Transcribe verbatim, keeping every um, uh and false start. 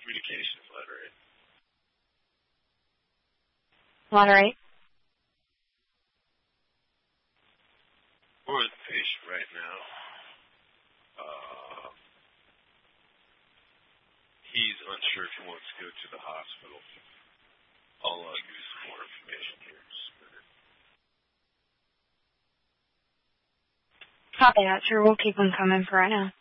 communications letter. Letter eight. We're with the patient right now. Uh, he's unsure if he wants to go to the hospital. I'll uh, give you some more information here. Just a minute. Copy that, sir. We'll keep them coming for right now.